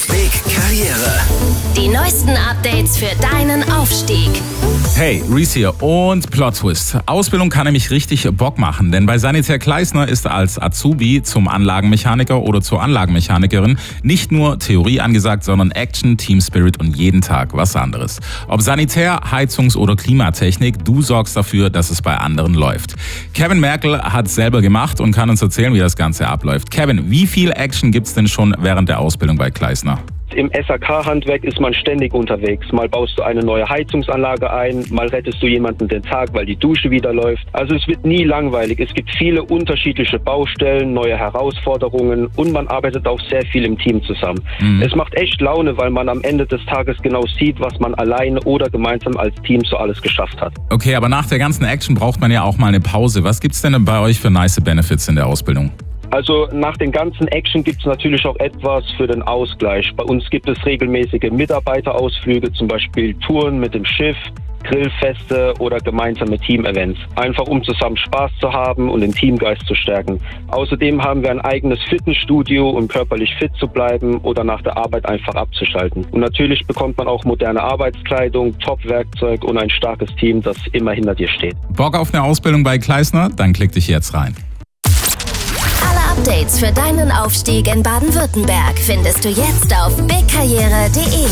Big Karriere. Die neuesten Updates für deinen Aufstieg. Hey, Reese hier und Plot Twist. Ausbildung kann nämlich richtig Bock machen, denn bei Sanitär Kleisner ist als Azubi zum Anlagenmechaniker oder zur Anlagenmechanikerin nicht nur Theorie angesagt, sondern Action, Team Spirit und jeden Tag was anderes. Ob Sanitär, Heizungs- oder Klimatechnik, du sorgst dafür, dass es bei anderen läuft. Kevin Merkel hat es selber gemacht und kann uns erzählen, wie das Ganze abläuft. Kevin, wie viel Action gibt's denn schon während der Ausbildung bei Kleisner? Im SAK-Handwerk ist man ständig unterwegs. Mal baust du eine neue Heizungsanlage ein, mal rettest du jemanden den Tag, weil die Dusche wieder läuft. Also es wird nie langweilig. Es gibt viele unterschiedliche Baustellen, neue Herausforderungen und man arbeitet auch sehr viel im Team zusammen. Es macht echt Laune, weil man am Ende des Tages genau sieht, was man alleine oder gemeinsam als Team so alles geschafft hat. Okay, aber nach der ganzen Action braucht man ja auch mal eine Pause. Was gibt's denn bei euch für nice Benefits in der Ausbildung? Also nach den ganzen Action gibt es natürlich auch etwas für den Ausgleich. Bei uns gibt es regelmäßige Mitarbeiterausflüge, zum Beispiel Touren mit dem Schiff, Grillfeste oder gemeinsame Team-Events. Einfach um zusammen Spaß zu haben und den Teamgeist zu stärken. Außerdem haben wir ein eigenes Fitnessstudio, um körperlich fit zu bleiben oder nach der Arbeit einfach abzuschalten. Und natürlich bekommt man auch moderne Arbeitskleidung, Top-Werkzeug und ein starkes Team, das immer hinter dir steht. Bock auf eine Ausbildung bei Kleisner? Dann klick dich jetzt rein. Updates für deinen Aufstieg in Baden-Württemberg findest du jetzt auf bigkarriere.de.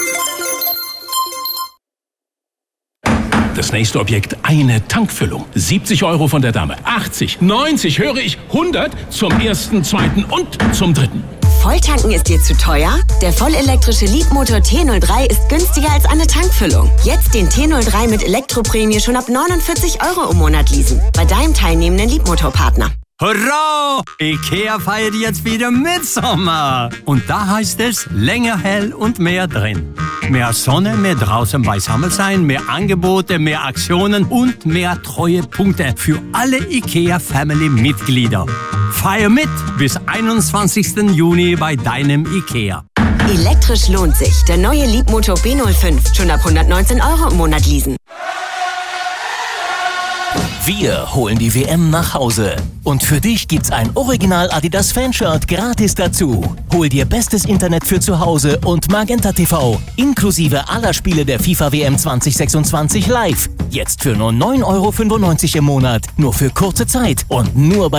Das nächste Objekt, eine Tankfüllung. 70 € von der Dame, 80, 90, höre ich, 100 zum ersten, zweiten und zum dritten. Volltanken ist dir zu teuer? Der vollelektrische Leapmotor T03 ist günstiger als eine Tankfüllung. Jetzt den T03 mit Elektroprämie schon ab 49 € im Monat leasen. Bei deinem teilnehmenden Leapmotor-Partner. Hurra! Ikea feiert jetzt wieder Mitsommer. Und da heißt es, länger hell und mehr drin. Mehr Sonne, mehr draußen beisammen sein, mehr Angebote, mehr Aktionen und mehr Treuepunkte für alle Ikea-Family-Mitglieder. Feier mit bis 21. Juni bei deinem Ikea. Elektrisch lohnt sich. Der neue Leapmotor B05 schon ab 119 € im Monat leasen. Wir holen die WM nach Hause. Und für dich gibt's ein Original Adidas Fanshirt gratis dazu. Hol dir bestes Internet für zu Hause und Magenta TV, inklusive aller Spiele der FIFA WM 2026 live. Jetzt für nur 9,95 € im Monat, nur für kurze Zeit und nur bei